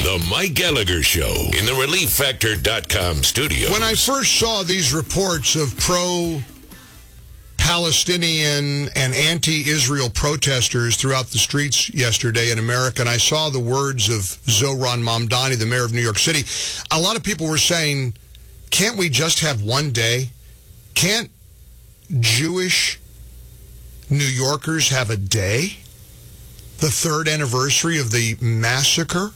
The Mike Gallagher Show in the ReliefFactor.com studio. When I first saw these reports of pro-Palestinian and anti-Israel protesters throughout the streets yesterday in America, and I saw the words of Zohran Mamdani, the mayor of New York City, a lot of people were saying, can't we just have one day? Can't Jewish New Yorkers have a day? The third anniversary of the massacre?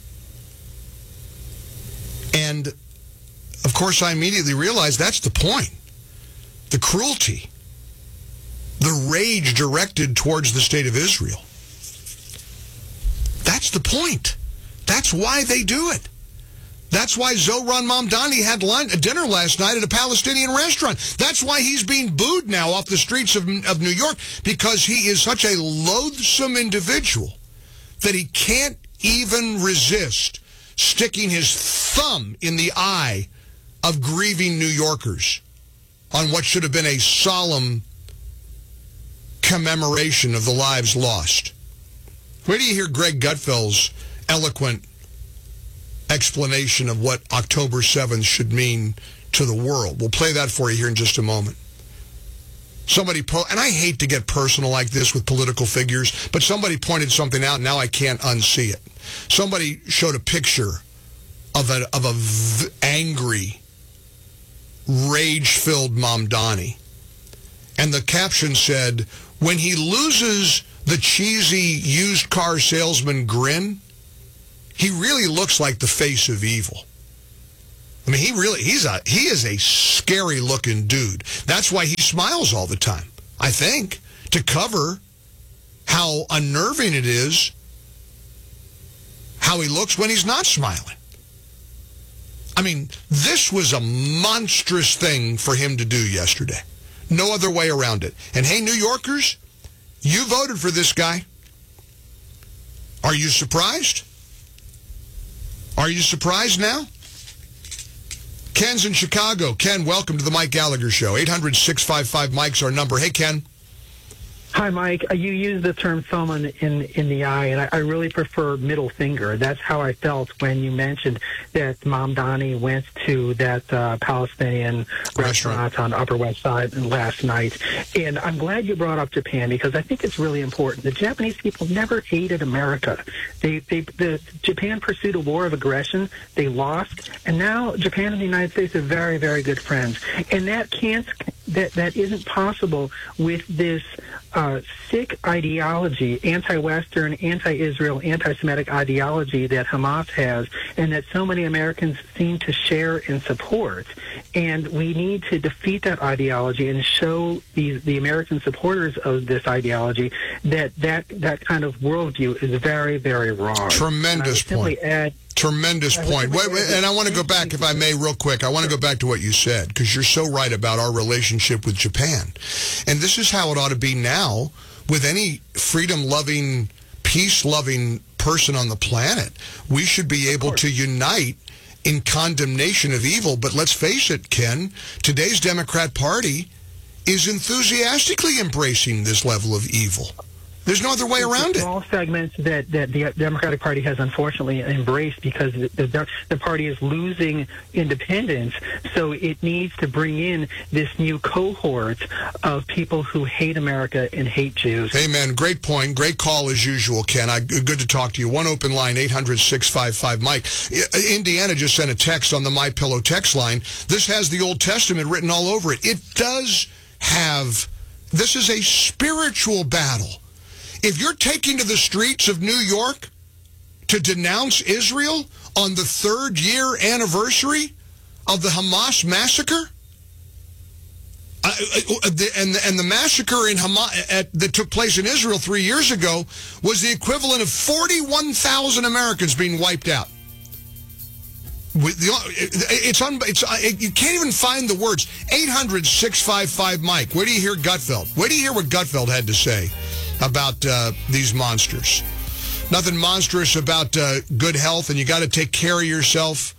And, of course, I immediately realized that's the point. The cruelty, the rage directed towards the state of Israel. That's the point. That's why they do it. That's why Zohran Mamdani had dinner last night at a Palestinian restaurant. That's why he's being booed now off the streets of New York, because he is such a loathsome individual that he can't even resist sticking his thumb in the eye of grieving New Yorkers on what should have been a solemn commemoration of the lives lost. Where do you hear Greg Gutfeld's eloquent explanation of what October 7th should mean to the world? We'll play that for you here in just a moment. And I hate to get personal like this with political figures, but somebody pointed something out, and now I can't unsee it. Somebody showed a picture of a angry, rage-filled Mamdani. And the caption said, when he loses the cheesy used car salesman grin, he really looks like the face of evil. I mean, he is a scary looking dude. That's why he smiles all the time, I think, to cover how unnerving it is, how he looks when he's not smiling. I mean, this was a monstrous thing for him to do yesterday. No other way around it. And hey, New Yorkers, you voted for this guy. Are you surprised? Are you surprised now? Ken's in Chicago. Ken, welcome to the Mike Gallagher Show. 800-655-Mike's our number. Hey, Ken. Hi, Mike. You used the term thumb in the eye, and I really prefer middle finger. That's how I felt when you mentioned that Mamdani went to that Palestinian restaurant on Upper West Side last night. And I'm glad you brought up Japan, because I think it's really important. The Japanese people never hated America. Japan pursued a war of aggression. They lost, and now Japan and the United States are very, very good friends. And that isn't possible with this sick ideology, anti-Western, anti-Israel, anti-Semitic ideology that Hamas has, and that so many Americans seem to share and support. And we need to defeat that ideology and show the American supporters of this ideology that kind of worldview is very, very wrong. Tremendous point. Tremendous point. And I want to go back, if I may, real quick. I want to go back to what you said, because you're so right about our relationship with Japan. And this is how it ought to be now with any freedom-loving, peace-loving person on the planet. We should be able to unite in condemnation of evil. But let's face it, Ken, today's Democrat Party is enthusiastically embracing this level of evil. There's no other way around it. Small segments that the Democratic Party has unfortunately embraced, because the party is losing independence. So it needs to bring in this new cohort of people who hate America and hate Jews. Amen. Great point. Great call as usual, Ken. Good to talk to you. One open line, 800-655-Mike. Indiana just sent a text on the MyPillow text line. This has the Old Testament written all over it. It does have, this is a spiritual battle. If you're taking to the streets of New York to denounce Israel on the third year anniversary of the Hamas massacre, and the massacre in Hamas that took place in Israel 3 years ago was the equivalent of 41,000 Americans being wiped out. You can't even find the words. 800-655-Mike. Where do you hear Gutfeld? Where do you hear what Gutfeld had to say about these monsters? Nothing monstrous about good health, and you got to take care of yourself.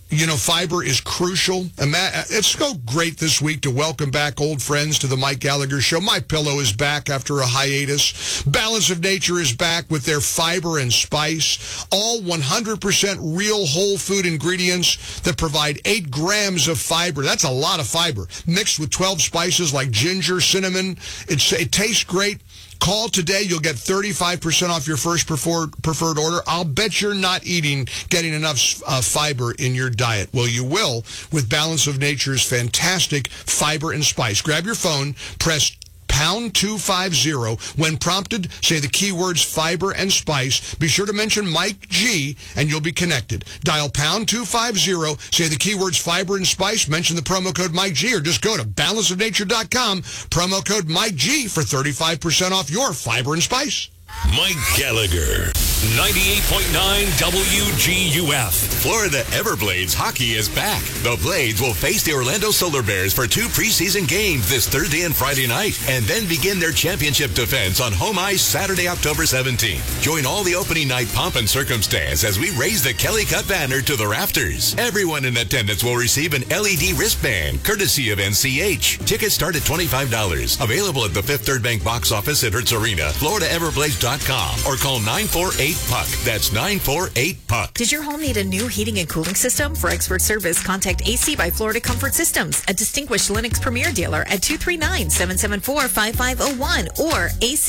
Fiber is crucial. It's so great this week to welcome back old friends to the Mike Gallagher Show. My Pillow is back after a hiatus. Balance of Nature is back with their fiber and spice. All 100% real whole food ingredients that provide 8 grams of fiber. That's a lot of fiber. Mixed with 12 spices like ginger, cinnamon. It tastes great. Call today. You'll get 35% off your first preferred order. I'll bet you're not getting enough fiber in your diet. Well, you will with Balance of Nature's fantastic fiber and spice. Grab your phone, press pound 250. When prompted, say the keywords fiber and spice. Be sure to mention Mike G, and you'll be connected. Dial pound 250, say the keywords fiber and spice, mention the promo code Mike G, or just go to balanceofnature.com, promo code Mike G for 35% off your fiber and spice. Mike Gallagher, 98.9 WGUF. Florida Everblades hockey is back. The Blades will face the Orlando Solar Bears for 2 preseason games this Thursday and Friday night, and then begin their championship defense on home ice Saturday, October 17th. Join all the opening night pomp and circumstance as we raise the Kelly Cup banner to the rafters. Everyone in attendance will receive an LED wristband, courtesy of NCH. Tickets start at $25. Available at the Fifth Third Bank box office at Hertz Arena, FloridaEverblades.com, or call 948-PUCK. That's 948-PUCK. Did your home need a new heating and cooling system? For expert service, contact AC by Florida Comfort Systems, a distinguished Lennox Premier dealer at 239-774-5501 or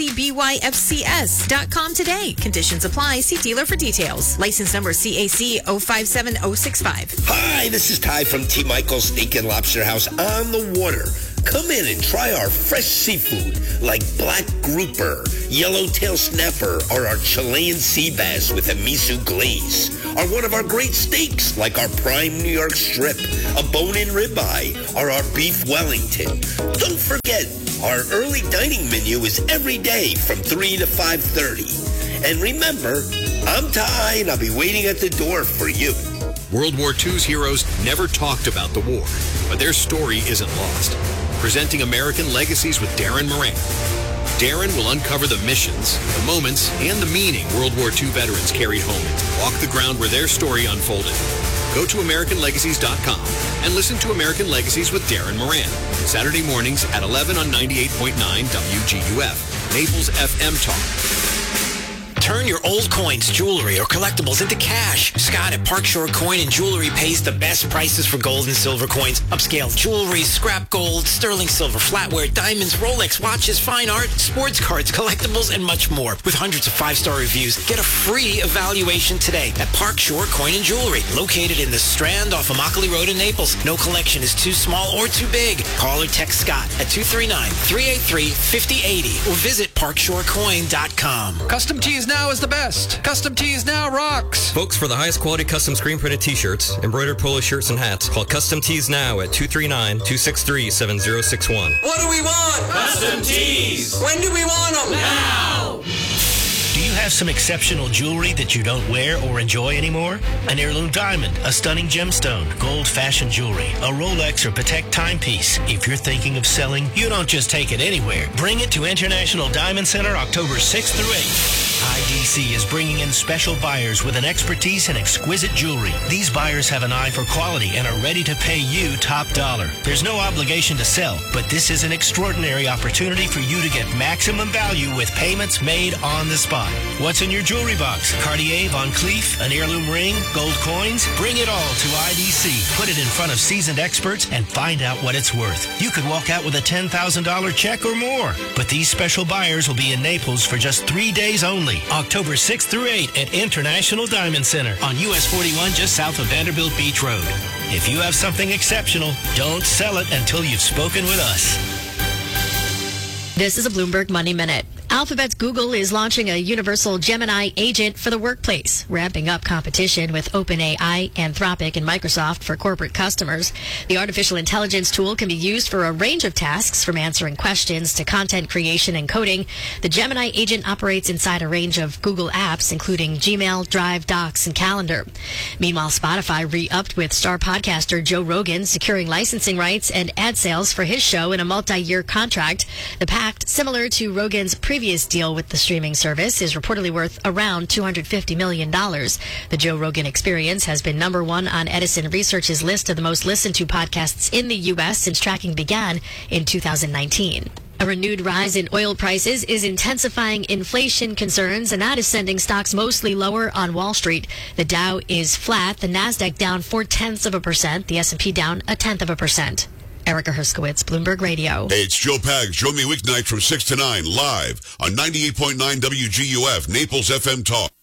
acbyfcs.com today. Conditions apply. See dealer for details. License number CAC 057065. Hi, this is Ty from T. Michael's Steak and Lobster House on the water. Come in and try our fresh seafood like black grouper, yellowtail snapper, or our Chilean sea bass with a miso glaze. Or one of our great steaks like our prime New York strip, a bone-in ribeye, or our beef Wellington. Don't forget, our early dining menu is every day from 3 to 5:30. And remember, I'm Ty and I'll be waiting at the door for you. World War II's heroes never talked about the war, but their story isn't lost. Presenting American Legacies with Darren Moran. Darren will uncover the missions, the moments, and the meaning World War II veterans carried home and walk the ground where their story unfolded. Go to AmericanLegacies.com and listen to American Legacies with Darren Moran. Saturday mornings at 11 on 98.9 WGUF, Naples FM Talk. Turn your old coins, jewelry, or collectibles into cash. Scott at Park Shore Coin and Jewelry pays the best prices for gold and silver coins. Upscale jewelry, scrap gold, sterling silver, flatware, diamonds, Rolex, watches, fine art, sports cards, collectibles, and much more. With hundreds of 5-star reviews, get a free evaluation today at Park Shore Coin and Jewelry, located in the Strand off Immokalee Road in Naples. No collection is too small or too big. Call or text Scott at 239-383-5080 or visit ParkshoreCoin.com. Custom Tees Now is the best. Custom Tees Now rocks. Folks, for the highest quality custom screen printed t-shirts, embroidered polo shirts, and hats, call Custom Tees Now at 239-263-7061. What do we want? Custom Tees. When do we want them? Now. Do you have some exceptional jewelry that you don't wear or enjoy anymore? An heirloom diamond, a stunning gemstone, gold fashion jewelry, a Rolex or Patek timepiece. If you're thinking of selling, you don't just take it anywhere. Bring it to International Diamond Center October 6th through 8th. IDC is bringing in special buyers with an expertise in exquisite jewelry. These buyers have an eye for quality and are ready to pay you top dollar. There's no obligation to sell, but this is an extraordinary opportunity for you to get maximum value with payments made on the spot. What's in your jewelry box? Cartier, Van Cleef, an heirloom ring, gold coins? Bring it all to IDC. Put it in front of seasoned experts and find out what it's worth. You could walk out with a $10,000 check or more. But these special buyers will be in Naples for just 3 days only. October 6th through 8th at International Diamond Center on US 41 just south of Vanderbilt Beach Road. If you have something exceptional, don't sell it until you've spoken with us. This is a Bloomberg Money Minute. Alphabet's Google is launching a universal Gemini agent for the workplace, ramping up competition with OpenAI, Anthropic, and Microsoft for corporate customers. The artificial intelligence tool can be used for a range of tasks, from answering questions to content creation and coding. The Gemini agent operates inside a range of Google apps, including Gmail, Drive, Docs, and Calendar. Meanwhile, Spotify re-upped with star podcaster Joe Rogan, securing licensing rights and ad sales for his show in a multi-year contract. The pact, similar to Rogan's previous previous deal with the streaming service is reportedly worth around $250 million. The Joe Rogan Experience has been number one on Edison Research's list of the most listened to podcasts in the U.S. since tracking began in 2019. A renewed rise in oil prices is intensifying inflation concerns, and that is sending stocks mostly lower on Wall Street. The Dow is flat, the Nasdaq down 0.4%, the S&P down 0.1%. Erica Herskowitz, Bloomberg Radio. Hey, it's Joe Pags. Join me weeknight from 6 to 9 live on 98.9 WGUF, Naples FM Talk.